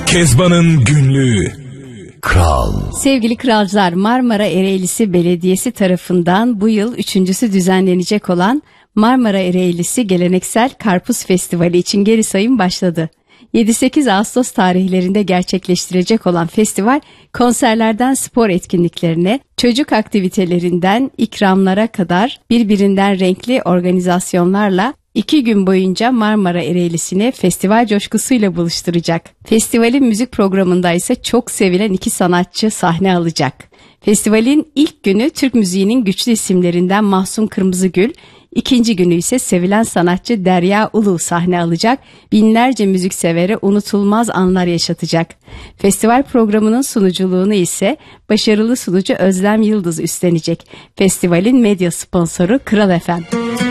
Kezban'ın günlüğü. Kral. Sevgili kralcılar, Marmara Ereğlisi Belediyesi tarafından bu yıl üçüncüsü düzenlenecek olan Marmara Ereğlisi Geleneksel Karpuz Festivali için geri sayım başladı. 7-8 Ağustos tarihlerinde gerçekleştirecek olan festival, konserlerden spor etkinliklerine, çocuk aktivitelerinden ikramlara kadar birbirinden renkli organizasyonlarla 2 gün boyunca Marmara Ereğlisi'ni festival coşkusuyla buluşturacak. Festivalin müzik programında ise çok sevilen 2 sanatçı sahne alacak. Festivalin ilk günü Türk müziğinin güçlü isimlerinden Mahsun Kırmızıgül, ikinci günü ise sevilen sanatçı Derya Ulu sahne alacak, binlerce müziksevere unutulmaz anlar yaşatacak. Festival programının sunuculuğunu ise başarılı sunucu Özlem Yıldız üstlenecek. Festivalin medya sponsoru Kral FM.